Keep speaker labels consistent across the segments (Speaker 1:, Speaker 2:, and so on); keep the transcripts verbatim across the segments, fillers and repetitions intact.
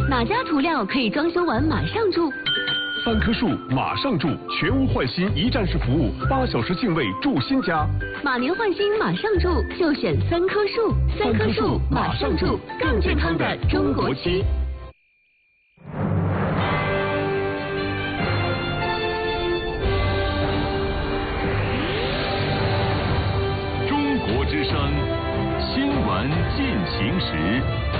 Speaker 1: 哪家涂料可以装修完马上住？
Speaker 2: 三棵树马上住，全屋换新一站式服务，八小时净位住新家。
Speaker 1: 马年换新马上住，就选三棵树。三棵树马上住，更健康的中国区。
Speaker 3: 中国之声，新闻进行时。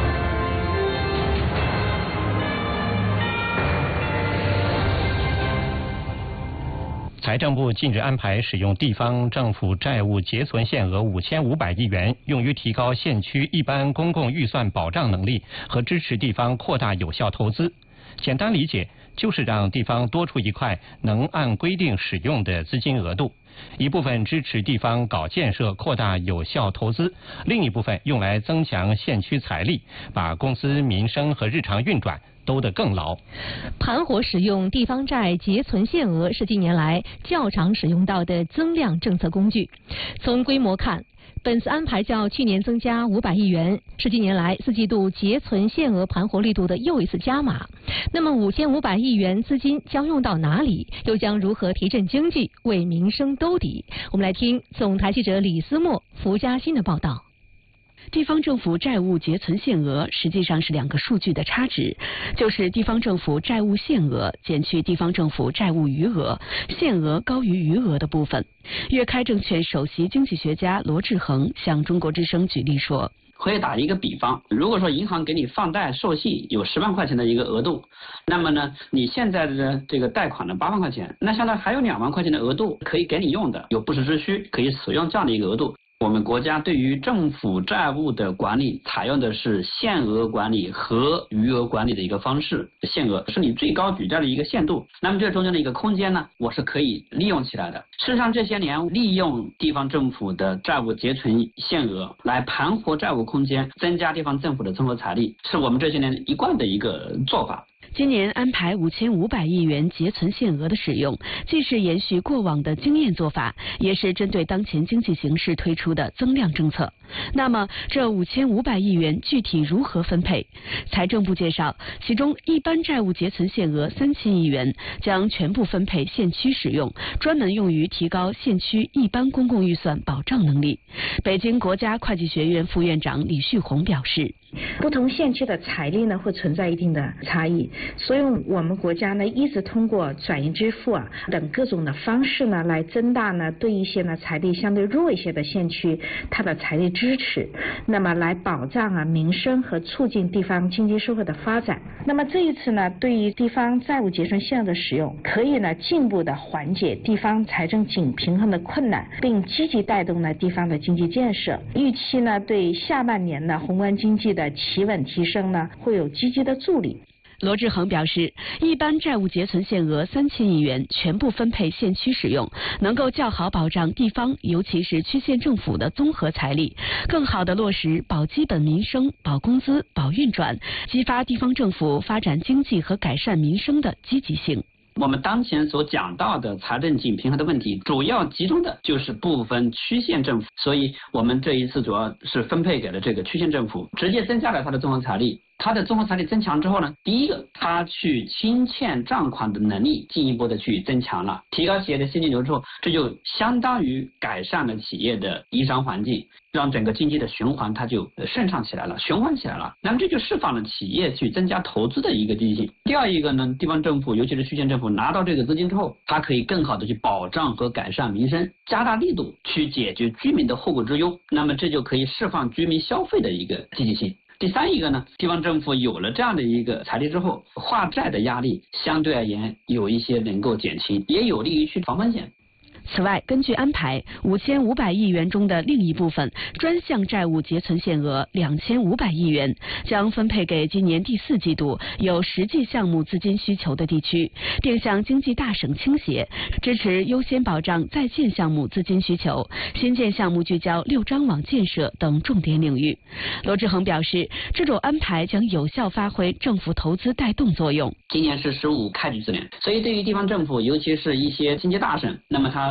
Speaker 4: 财政部近日安排使用地方政府债务结存限额五千五百亿元，用于提高县区一般公共预算保障能力和支持地方扩大有效投资。简单理解，就是让地方多出一块能按规定使用的资金额度，一部分支持地方搞建设扩大有效投资，另一部分用来增强县区财力，把公司民生和日常运转兜得更牢。
Speaker 5: 盘活使用地方债结存限额是近年来较常使用到的增量政策工具。从规模看，本次安排较去年增加五百亿元，是近年来四季度结存限额盘活力度的又一次加码。那么五千五百亿元资金将用到哪里？又将如何提振经济，为民生兜底？我们来听总台记者李思墨、福嘉欣的报道。
Speaker 6: 地方政府债务结存限额实际上是两个数据的差值，就是地方政府债务限额减去地方政府债务余额，限额高于余额的部分。粤开证券首席经济学家罗志恒向中国之声举例说，
Speaker 7: 可以打一个比方，如果说银行给你放贷授信有十万块钱的一个额度，那么呢，你现在的这个贷款的八万块钱，那相当于还有两万块钱的额度可以给你用的，有不时之需可以使用这样的一个额度。我们国家对于政府债务的管理采用的是限额管理和余额管理的一个方式，限额是你最高举债的一个限度，那么这中间的一个空间呢，我是可以利用起来的。事实上这些年利用地方政府的债务结存限额来盘活债务空间，增加地方政府的综合财力，是我们这些年一贯的一个做法。
Speaker 6: 今年安排五千五百亿元结存限额的使用，既是延续过往的经验做法，也是针对当前经济形势推出的增量政策。那么，这五千五百亿元具体如何分配？财政部介绍，其中一般债务结存限额三千亿元将全部分配县区使用，专门用于提高县区一般公共预算保障能力。北京国家会计学院副院长李旭红表示，
Speaker 8: 不同县区的财力呢会存在一定的差异，所以我们国家呢一直通过转移支付啊等各种的方式呢来增大呢对一些呢财力相对弱一些的县区它的财力支持，那么来保障啊民生和促进地方经济社会的发展。那么这一次呢对于地方债务结存限额的使用，可以呢进一步的缓解地方财政紧平衡的困难，并积极带动呢地方的经济建设。预期呢对下半年呢宏观经济的企稳提升呢会有积极的助力。
Speaker 6: 罗志恒表示，一般债务结存限额三千亿元全部分配县区使用，能够较好保障地方，尤其是区县政府的综合财力，更好地落实保基本民生、保工资、保运转，激发地方政府发展经济和改善民生的积极性。
Speaker 7: 我们当前所讲到的财政紧平衡的问题，主要集中的就是部分区县政府，所以我们这一次主要是分配给了这个区县政府，直接增加了它的综合财力。它的综合财力增强之后呢，第一个，它去清欠账款的能力进一步的去增强了，提高企业的现金流之后，这就相当于改善了企业的营商环境，让整个经济的循环它就顺畅起来了，循环起来了。那么这就释放了企业去增加投资的一个积极性。第二一个呢，地方政府尤其是区县政府拿到这个资金之后，它可以更好的去保障和改善民生，加大力度去解决居民的后顾之忧，那么这就可以释放居民消费的一个积极性。第三一个呢，地方政府有了这样的一个财力之后，化债的压力相对而言有一些能够减轻，也有利于去防风险。
Speaker 6: 此外，根据安排，五千五百亿元中的另一部分专项债务结存限额两千五百亿元，将分配给今年第四季度有实际项目资金需求的地区，并向经济大省倾斜，支持优先保障在建项目资金需求，新建项目聚焦六张网建设等重点领域。罗志恒表示，这种安排将有效发挥政府投资带动作用。
Speaker 7: 今年是十五开局之年，所以对于地方政府，尤其是一些经济大省，那么它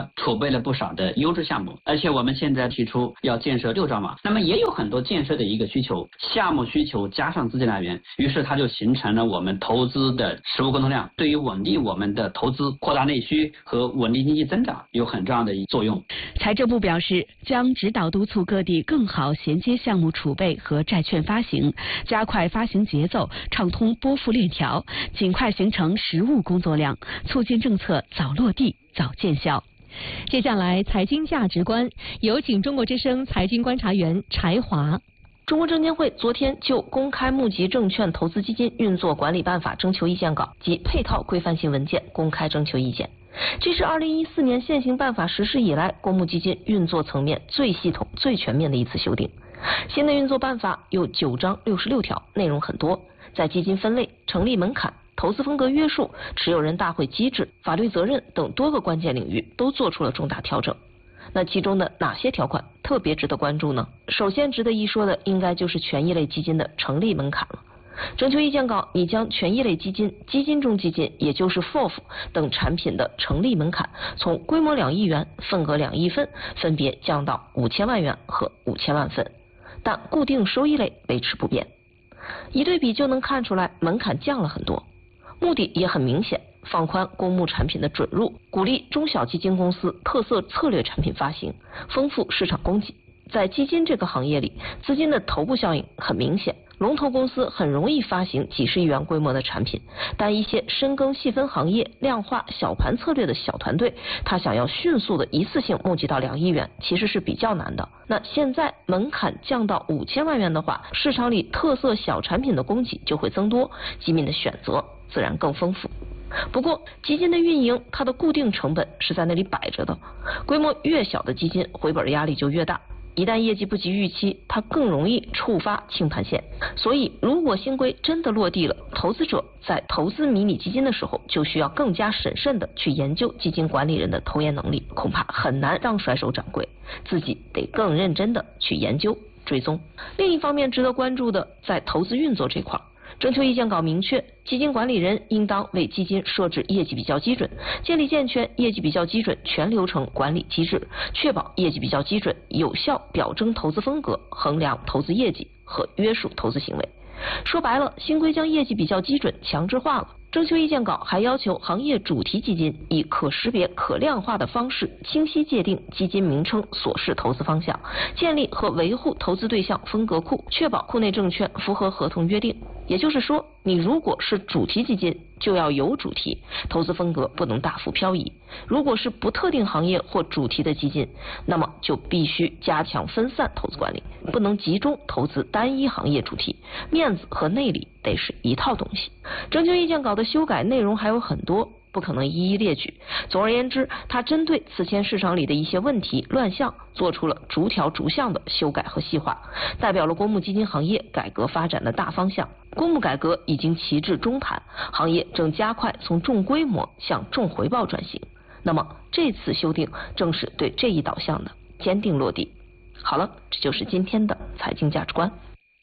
Speaker 7: 它储备了不少的优质项目，而且我们现在提出要建设六兆瓦，那么也有很多建设的一个需求，项目需求加上资金来源，于是它就形成了我们投资的实物沟通量，对于稳定我们的投资、扩大内需和稳定经济增长有很重要的作用。
Speaker 6: 财政部表示，将指导督促各地更好衔接项目储备和债券发行，加快发行节奏，畅通拨付链条，尽快形成实务工作量，促进政策早落地、早见效。
Speaker 5: 接下来，财经价值观，有请中国之声财经观察员柴华。
Speaker 9: 中国证监会昨天就公开募集证券投资基金运作管理办法征求意见稿及配套规范性文件公开征求意见。这是二零一四年现行办法实施以来公募基金运作层面最系统、最全面的一次修订。新的运作办法有九章六十六条，内容很多，在基金分类、成立门槛、投资风格约束、持有人大会机制、法律责任等多个关键领域都做出了重大调整。那其中的哪些条款特别值得关注呢？首先值得一说的应该就是权益类基金的成立门槛了。征求意见稿拟将权益类基金、基金中基金，也就是 F O F 等产品的成立门槛从规模两亿元、份额两亿份分别降到五千万元和五千万份，但固定收益类维持不变。一对比就能看出来，门槛降了很多，目的也很明显，放宽公募产品的准入，鼓励中小基金公司特色策略产品发行，丰富市场供给。在基金这个行业里，资金的头部效应很明显，龙头公司很容易发行几十亿元规模的产品，但一些深耕细分行业、量化小盘策略的小团队，他想要迅速的一次性募集到两亿元，其实是比较难的。那现在门槛降到五千万元的话，市场里特色小产品的供给就会增多，基民的选择自然更丰富。不过基金的运营，它的固定成本是在那里摆着的，规模越小的基金回本压力就越大，一旦业绩不及预期，它更容易触发清盘线。所以如果新规真的落地了，投资者在投资迷你基金的时候，就需要更加审慎的去研究基金管理人的投研能力，恐怕很难让甩手掌柜，自己得更认真的去研究追踪。另一方面值得关注的，在投资运作这块，征求意见稿明确，基金管理人应当为基金设置业绩比较基准，建立健全业绩比较基准全流程管理机制，确保业绩比较基准有效表征投资风格，衡量投资业绩和约束投资行为。说白了，新规将业绩比较基准强制化了。征求意见稿还要求行业主题基金以可识别、可量化的方式清晰界定基金名称所示投资方向，建立和维护投资对象风格库，确保库内证券符合合同约定。也就是说，你如果是主题基金，就要有主题，投资风格不能大幅漂移；如果是不特定行业或主题的基金，那么就必须加强分散投资管理，不能集中投资单一行业主题，面子和内里得是一套东西。征求意见稿的修改内容还有很多，不可能一一列举。总而言之，它针对此前市场里的一些问题乱象，做出了逐条逐项的修改和细化，代表了公募基金行业改革发展的大方向。公募改革已经齐至中盘，行业正加快从重规模向重回报转型。那么这次修订正是对这一导向的坚定落地。好了，这就是今天的财经价值观。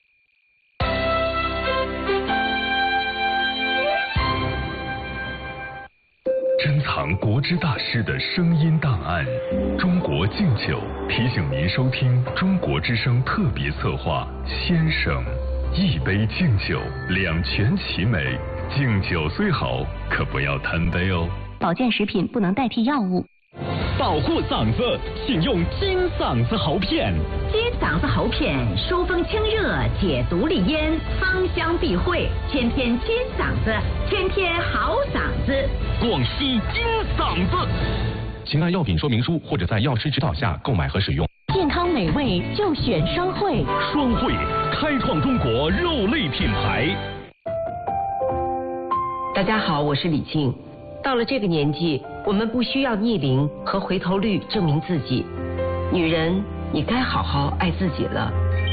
Speaker 3: 珍藏国之大师的声音档案，中国敬酒提醒您收听中国之声特别策划先生，一杯敬酒，两全其美。敬酒虽好，可不要贪杯哦。
Speaker 1: 保健食品不能代替药物。
Speaker 10: 保护嗓子，请用金嗓子喉片。
Speaker 11: 金嗓子喉片疏风清热，解毒利咽，芳香避秽，天天金嗓子，天天好嗓子。
Speaker 10: 广西金嗓子。请按药品说明书或者在药师指导下购买和使用。
Speaker 1: 健康美味就选双汇。
Speaker 10: 双汇，开创中国肉类品牌。
Speaker 12: 大家好，我是李静。到了这个年纪，我们不需要逆龄和回头率证明自己。女人，你该好好爱自己了。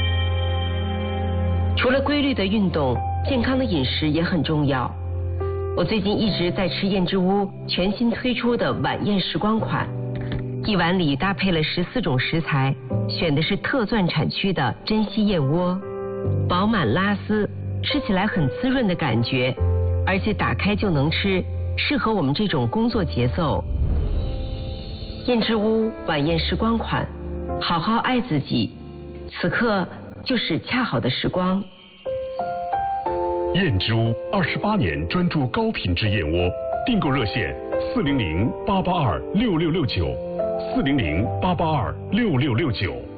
Speaker 12: 除了规律的运动，健康的饮食也很重要。我最近一直在吃燕之屋全新推出的晚宴时光款，一碗里搭配了十四种食材，选的是特钻产区的珍稀燕窝，饱满拉丝，吃起来很滋润的感觉，而且打开就能吃，适合我们这种工作节奏。 燕之屋晚宴时光款，好好爱自己，此刻就是恰好的时光。
Speaker 2: 燕之屋二十八年专注高品质燕窝，订购热线四零零八八二六六六九，四零零八八二六六六九。